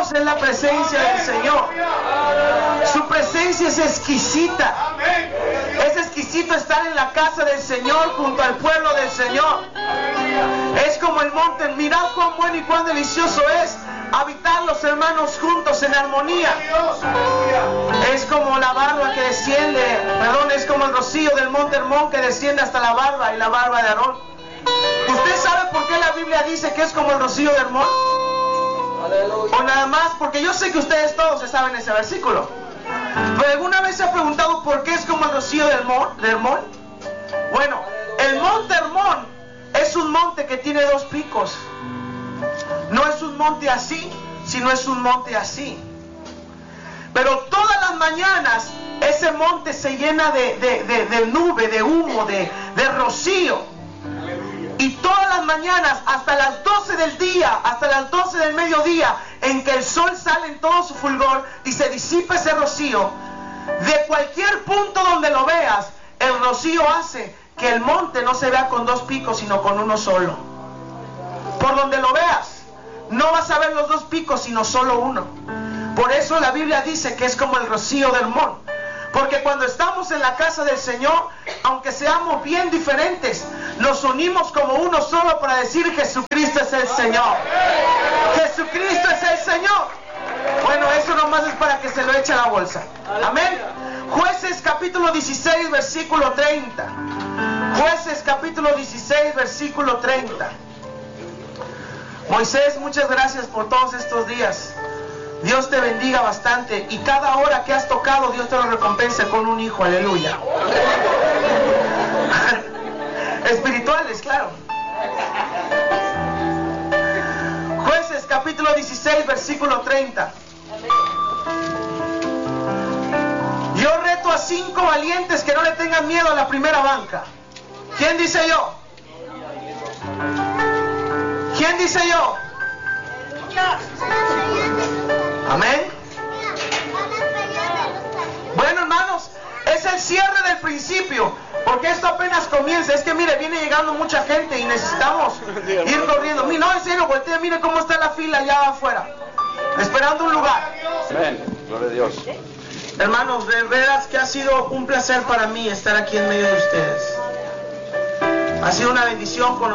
hermosa es la presencia del Señor. Su presencia es exquisita. Es exquisito estar en la casa del Señor junto al pueblo del Señor. Es como el monte. Mirad cuán bueno y cuán delicioso es habitar los hermanos juntos en armonía. Es como la barba que desciende, es como el rocío del monte Hermón que desciende hasta la barba y la barba de Aarón. ¿Usted sabe por qué la Biblia dice que es como el rocío de Hermón? O nada más, porque yo sé que ustedes todos se saben ese versículo. ¿Pero alguna vez se ha preguntado por qué es como el rocío de Hermón? Bueno, el monte Hermón es un monte que tiene dos picos. No es un monte así, sino es un monte así. Pero todas las mañanas ese monte se llena de nube, de humo, de rocío. Y todas las mañanas, hasta las 12 del día, hasta las 12 del mediodía, en que el sol sale en todo su fulgor y se disipa ese rocío, de cualquier punto donde lo veas, el rocío hace que el monte no se vea con dos picos, sino con uno solo. Por donde lo veas, no vas a ver los dos picos, sino solo uno. Por eso la Biblia dice que es como el rocío de Hermón. Porque cuando estamos en la casa del Señor, aunque seamos bien diferentes, nos unimos como uno solo para decir: Jesucristo es el Señor. Jesucristo es el Señor. Bueno, eso nomás es para que se lo eche a la bolsa. Amén. Jueces capítulo 16, versículo 30. Jueces capítulo 16, versículo 30. Moisés, muchas gracias por todos estos días. Dios te bendiga bastante, y cada hora que has tocado, Dios te lo recompense con un hijo. Aleluya. Espirituales, claro. Jueces capítulo 16, versículo 30. Yo reto a 5 valientes que no le tengan miedo a la primera banca. ¿Quién dice yo? ¿Quién dice yo? Amén. Bueno, hermanos, es el cierre del principio, porque esto apenas comienza. Es que mire, viene llegando mucha gente y necesitamos ir corriendo. No, en serio, voltea, mire cómo está la fila allá afuera, esperando un lugar. Amén, gloria a Dios. Hermanos, de veras que ha sido un placer para mí estar aquí en medio de ustedes. Ha sido una bendición conocer